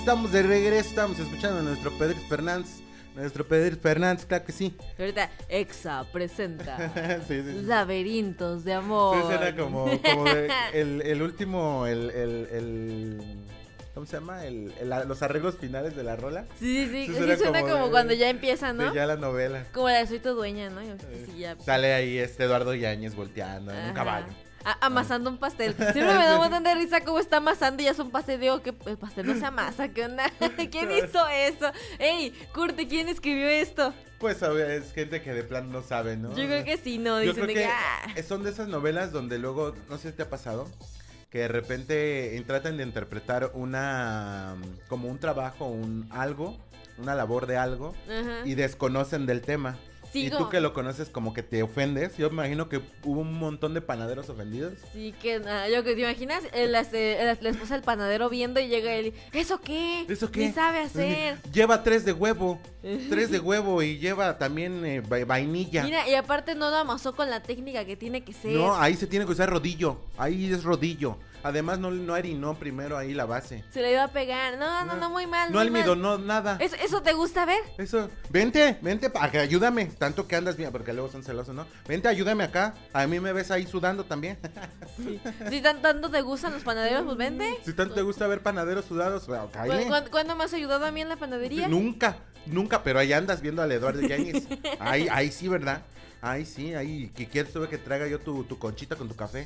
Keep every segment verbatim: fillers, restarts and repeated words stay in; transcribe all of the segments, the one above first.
Estamos de regreso, estamos escuchando a nuestro Pedro Fernández. Nuestro Pedro Fernández, claro que sí. Ahorita, Exa presenta sí, sí, sí. Laberintos de amor. Sí, suena como, como de- el, el último, el, el, el, ¿cómo se llama? El, el- los arreglos finales de la rola. Sí, sí, Sí, sí, suena suena como como, de- cuando ya empieza, ¿no? De ya la novela. Como la de Soy tu dueña, ¿no? Y sí, ya. Sale ahí este Eduardo Yáñez volteando en un Ajá. caballo. A- amasando un pastel. Siempre me da un montón de risa cómo está amasando y ya es un pastel. Digo que el pastel no se amasa. ¿Qué onda? ¿Quién hizo eso? Ey, Curte, ¿quién escribió esto? Pues obvio, es gente que de plan no sabe, ¿no? Yo creo que sí, no. Yo Dicen creo de que que. Ah. son de esas novelas donde luego, no sé si te ha pasado, que de repente eh, tratan de interpretar una, como un trabajo, un algo, una labor de algo, Ajá. y desconocen del tema. Sí, y como- tú que lo conoces como que te ofendes. Yo me imagino que hubo un montón de panaderos ofendidos. Sí, que ah, yo que te imaginas eh, la, eh, la- la esposa del panadero viendo y llega él y, ¿eso qué? ¿Eso qué? Ni sabe hacer. Lleva tres de huevo, tres de huevo y lleva también eh, va- vainilla. Mira, y aparte no lo amasó con la técnica que tiene que ser. No, ahí se tiene que usar rodillo, ahí es rodillo. Además no, no harinó primero ahí la base. Se le iba a pegar. No, no, no, muy mal. No muy mal. almidonó nada. ¿Eso, ¿Eso te gusta ver? Eso, vente, vente, pa- que ayúdame, tanto que andas bien, porque luego son celosos, ¿no? Vente, ayúdame acá, a mí me ves ahí sudando también. Si tan- tanto te gustan los panaderos, pues vente. Si tanto te gusta ver panaderos sudados, bueno, cáele. ¿Cu- cu- ¿Cuándo me has ayudado a mí en la panadería? Nunca, nunca, pero ahí andas viendo al Eduardo Yáñez. Ahí, ahí sí, ¿verdad? Ahí sí, ahí, que quieres tú que traiga yo tu, tu conchita con tu café.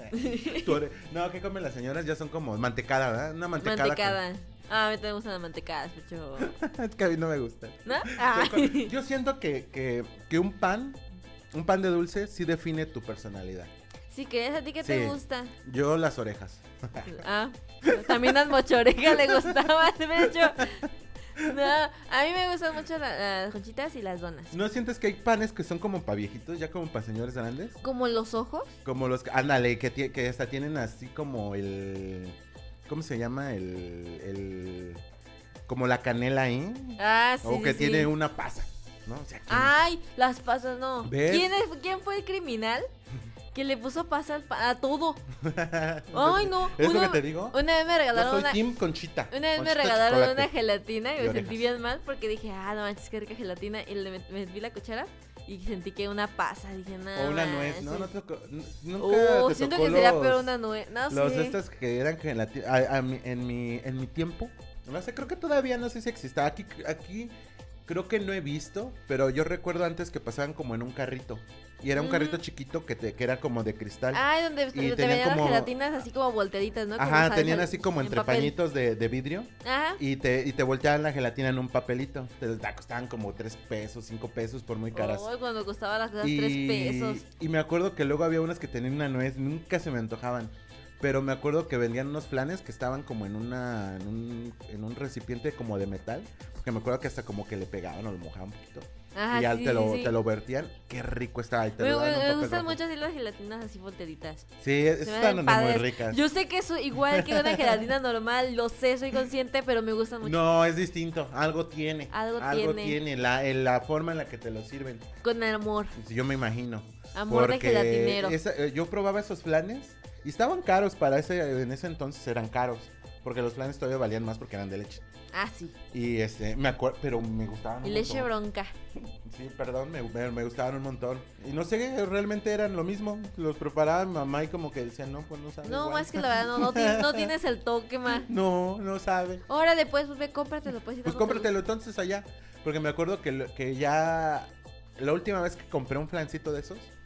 Tu ore- no, ¿qué comen las señoras? Ya son como mantecada, ¿verdad? Una mantecada. con- Mantecada. Ah, a mí te gustan las mantecadas, pecho. Es que a mí no me gusta. ¿No? Ah. Yo siento que, que, que un pan, un pan de dulce sí define tu personalidad. Sí, que es a ti que te Sí. gusta. Yo las orejas. Ah, también las mochorejas le gustaban, pecho. No, a mí me gustan mucho la- las conchitas y las donas. ¿No sientes que hay panes que son como para viejitos, ya como para señores grandes? Como los ojos. Como los, que- ándale, que, tie- que hasta tienen así como el, ¿cómo se llama? El, el, como la canela ahí. Ah, sí. o que sí, tiene sí. una pasa, ¿no? O sea, ¿quién- Ay, las pasas no. ¿Ves? ¿Quién, es, ¿Quién fue el criminal que le puso pasas pa- a todo? Ay, no. ¿Es lo una, que te digo? Una vez me Yo regalaron soy una. Team Conchita. Una vez me Conchita regalaron chocolate. una gelatina y Y me orejas. sentí bien mal porque dije, ah, no manches, qué rica gelatina. Y le met- me vi la cuchara y sentí que una pasa. Dije, no. O una nuez, ¿no? manches". No te tocó- n- nunca Oh, te siento tocó que sería los- peor una nuez. No Los sé. estas que eran gelatina. A, a mi- en, mi, en mi tiempo. No sé, creo que todavía no sé si exista. Aquí, aquí creo que no he visto. Pero yo recuerdo antes que pasaban como en un carrito. Y era un Mm. carrito chiquito que, te, que era como de cristal. Ay, donde te, Y te tenían venían como- las gelatinas así como volteaditas, ¿no? Como Ajá, sal- tenían sal- así como en entre papel. pañitos de, de vidrio. Ajá. Y te, y te volteaban la gelatina en un papelito. Te te costaban como tres pesos, cinco pesos por muy caras. Ay, cuando costaba las cosas y, tres pesos. y me acuerdo que luego había unas que tenían una nuez, nunca se me antojaban. Pero me acuerdo que vendían unos flanes que estaban como en una en un, en un recipiente como de metal. Porque me acuerdo que hasta como que le pegaban o lo mojaban un poquito. Ajá, y ya sí, te, lo, sí, sí. te lo vertían. Qué rico estaba. Y te Me, lo daban en un me papel gustan rojo. mucho así las gelatinas así volteaditas. Sí, Se esas me están hacen muy padres. ricas. Yo sé que eso igual que una gelatina normal, lo sé, soy consciente, pero me gustan mucho. No, es distinto. Algo tiene. Algo tiene. tiene. La, en la forma en la que te lo sirven. Con amor. Yo me imagino. Amor de Porque gelatinero. esa- eh, yo probaba esos flanes y estaban caros para ese, en ese entonces eran caros. Porque los flanes todavía valían más porque eran de leche. Ah, sí. Y este, me acuerdo, pero me gustaban Y un leche montón. bronca. Sí, perdón, me, me, me gustaban un montón. Y no sé, realmente eran lo mismo. Los preparaba mi mamá y como que decían, no, pues no sabe. No, igual". más que la verdad, no, no, ti- no tienes el toque, ma. No, no sabe. Ahora después, pues ve, cómpratelo, pues. si Pues tampoco te cómpratelo entonces allá. Porque me acuerdo que, lo- que ya la última vez que compré un flancito de esos,